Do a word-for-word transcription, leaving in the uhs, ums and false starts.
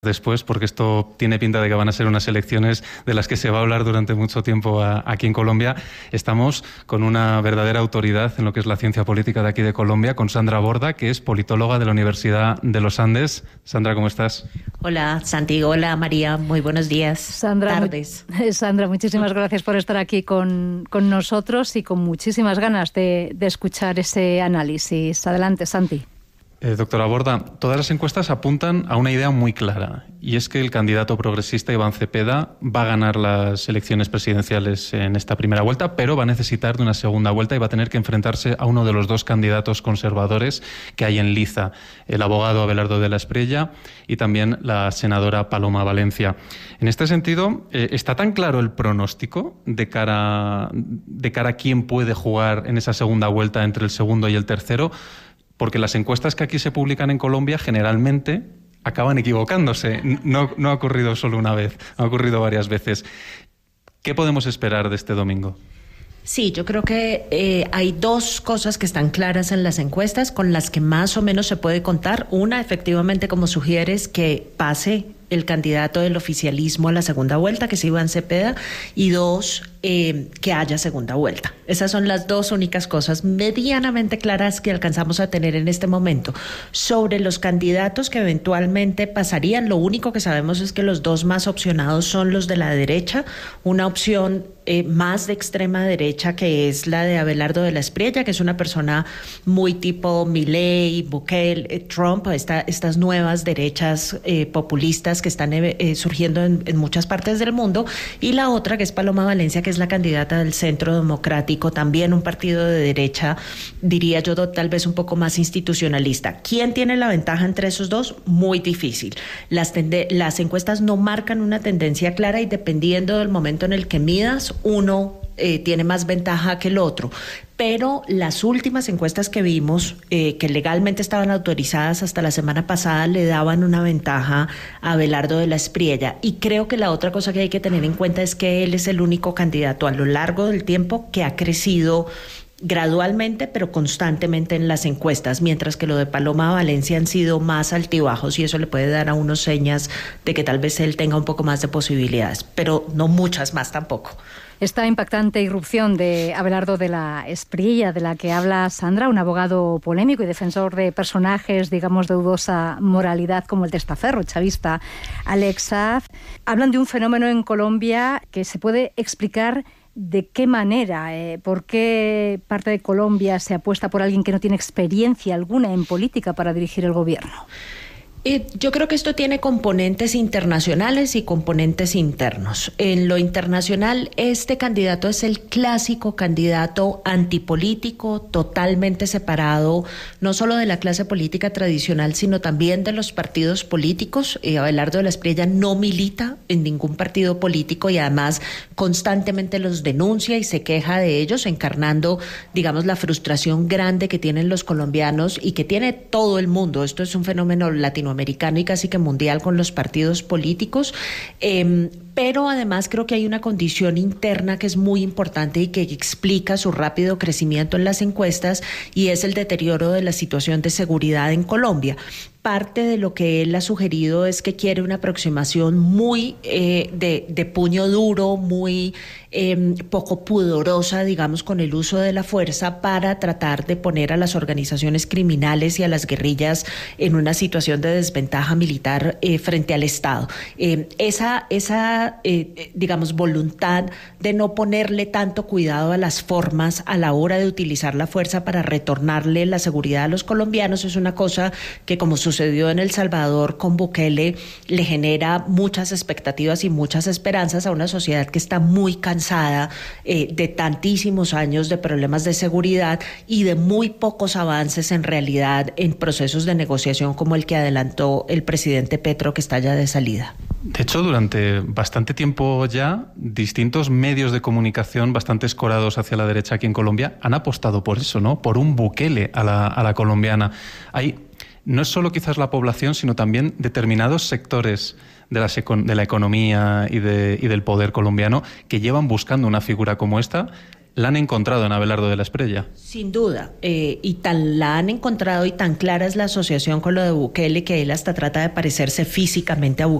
después, porque esto tiene pinta de que van a ser unas elecciones de las que se va a hablar durante mucho tiempo a, aquí en Colombia. Estamos con una verdadera autoridad en lo que es la ciencia política de aquí de Colombia, con Sandra Borda, que es politóloga de la Universidad de los Andes. Sandra, ¿cómo estás? Hola, Santi. Hola, María. Muy buenos días. Sandra, tardes. Mu Sandra, muchísimas gracias por estar aquí con, con nosotros y con muchísimas ganas de, de escuchar ese análisis. Adelante, Santi. Eh, doctora Borda, todas las encuestas apuntan a una idea muy clara, y es que el candidato progresista Iván Cepeda va a ganar las elecciones presidenciales en esta primera vuelta, pero va a necesitar de una segunda vuelta y va a tener que enfrentarse a uno de los dos candidatos conservadores que hay en liza, el abogado Abelardo de la Espriella y también la senadora Paloma Valencia. En este sentido, eh, ¿está tan claro el pronóstico de cara, de cara a quién puede jugar en esa segunda vuelta entre el segundo y el tercero? Porque las encuestas que aquí se publican en Colombia generalmente acaban equivocándose. No, no ha ocurrido solo una vez, ha ocurrido varias veces. ¿Qué podemos esperar de este domingo? Sí, yo creo que eh, hay dos cosas que están claras en las encuestas con las que más o menos se puede contar. Una, efectivamente, como sugieres, que pase el candidato del oficialismo a la segunda vuelta, que es Iván Cepeda, y dos, eh, que haya segunda vuelta. Esas son las dos únicas cosas medianamente claras que alcanzamos a tener en este momento. Sobre los candidatos que eventualmente pasarían, lo único que sabemos es que los dos más opcionados son los de la derecha, una opción eh, más de extrema derecha, que es la de Abelardo de la Espriella, que es una persona muy tipo Milei, Bukele, eh, Trump, esta, estas nuevas derechas eh, populistas que están eh, surgiendo en, en muchas partes del mundo, y la otra, que es Paloma Valencia, que es la candidata del Centro Democrático, también un partido de derecha, diría yo, tal vez un poco más institucionalista. ¿Quién tiene la ventaja entre esos dos? Muy difícil. Las, las encuestas no marcan una tendencia clara y dependiendo del momento en el que midas, uno eh, tiene más ventaja que el otro. Pero las últimas encuestas que vimos, eh, que legalmente estaban autorizadas hasta la semana pasada, le daban una ventaja a Abelardo de la Espriella. Y creo que la otra cosa que hay que tener en cuenta es que él es el único candidato a lo largo del tiempo que ha crecido gradualmente, pero constantemente en las encuestas, mientras que lo de Paloma Valencia han sido más altibajos, y eso le puede dar a uno señas de que tal vez él tenga un poco más de posibilidades, pero no muchas más tampoco. Esta impactante irrupción de Abelardo de la Espriella, de la que habla Sandra, un abogado polémico y defensor de personajes, digamos, de dudosa moralidad, como el testaferro chavista Alex Saab, hablan de un fenómeno en Colombia que se puede explicar de qué manera, eh, por qué parte de Colombia se apuesta por alguien que no tiene experiencia alguna en política para dirigir el gobierno. Eh, yo creo que esto tiene componentes internacionales y componentes internos. En lo internacional, este candidato es el clásico candidato antipolítico, totalmente separado, no solo de la clase política tradicional, sino también de los partidos políticos. Eh, Abelardo de la Espriella no milita en ningún partido político y además constantemente los denuncia y se queja de ellos, encarnando, digamos, la frustración grande que tienen los colombianos y que tiene todo el mundo. Esto es un fenómeno latinoamericano americano y casi que mundial con los partidos políticos, eh, pero además creo que hay una condición interna que es muy importante y que explica su rápido crecimiento en las encuestas, y es el deterioro de la situación de seguridad en Colombia. Parte de lo que él ha sugerido es que quiere una aproximación muy eh, de, de puño duro, muy eh, poco pudorosa, digamos, con el uso de la fuerza para tratar de poner a las organizaciones criminales y a las guerrillas en una situación de desventaja militar eh, frente al Estado. Eh, esa, esa eh, digamos, voluntad de no ponerle tanto cuidado a las formas a la hora de utilizar la fuerza para retornarle la seguridad a los colombianos es una cosa que, como su sucedió en El Salvador con Bukele, le genera muchas expectativas y muchas esperanzas a una sociedad que está muy cansada eh, de tantísimos años de problemas de seguridad y de muy pocos avances en realidad en procesos de negociación como el que adelantó el presidente Petro, que está ya de salida. De hecho, durante bastante tiempo ya, distintos medios de comunicación bastante escorados hacia la derecha aquí en Colombia han apostado por eso, ¿no? Por un Bukele a la, a la colombiana. Hay no es solo quizás la población, sino también determinados sectores de la, de la economía y, de, y del poder colombiano que llevan buscando una figura como esta la han encontrado en Abelardo de la Espriella. Sin duda, eh, y tan la han encontrado y tan clara es la asociación con lo de Bukele que él hasta trata de parecerse físicamente a Bukele.